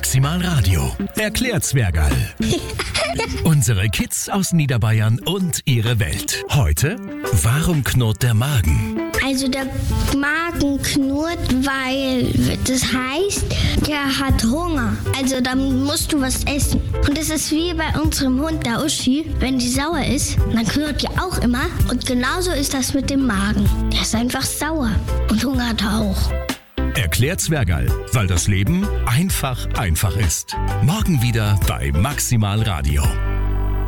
Maximal Radio. Erklärt Zwergerl. Unsere Kids aus Niederbayern und ihre Welt. Heute, warum knurrt der Magen? Also der Magen knurrt, weil das heißt, der hat Hunger. Also dann musst du was essen. Und das ist wie bei unserem Hund, der Uschi. Wenn die sauer ist, dann knurrt die auch immer. Und genauso ist das mit dem Magen. Der ist einfach sauer und hungert auch. Erklärt Zwergerl, weil das Leben einfach ist. Morgen wieder bei Maximal Radio.